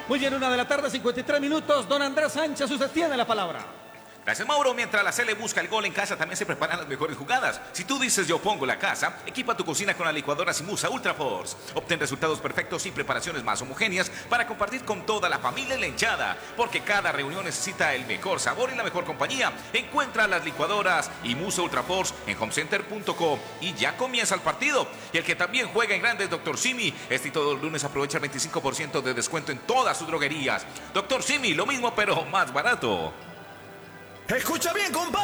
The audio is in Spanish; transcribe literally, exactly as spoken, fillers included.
Muy bien, una de la tarde, cincuenta y tres minutos. Don Andrés Sánchez, usted tiene la palabra. Gracias, Mauro. Mientras la Cele busca el gol en casa, también se preparan las mejores jugadas. Si tú dices yo pongo la casa, equipa tu cocina con la licuadora Simusa Ultra Force. Obtén resultados perfectos y preparaciones más homogéneas para compartir con toda la familia en la hinchada. Porque cada reunión necesita el mejor sabor y la mejor compañía. Encuentra las licuadoras Imusa Ultra Force en homecenter punto com y ya comienza el partido. Y el que también juega en grande es Doctor Simi. Este y todos los lunes aprovecha el veinticinco por ciento de descuento en todas sus droguerías. Doctor Simi, lo mismo pero más barato. Escucha bien, compadre.